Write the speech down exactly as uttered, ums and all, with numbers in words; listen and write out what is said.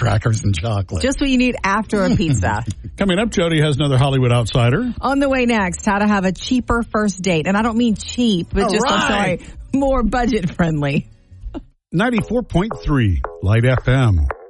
crackers and chocolate. Just what you need after a pizza. Coming up, Jody has another Hollywood outsider. On the way next, how to have a cheaper first date. And I don't mean cheap, but All just, I'm right. sorry, more budget friendly. ninety-four point three Light F M.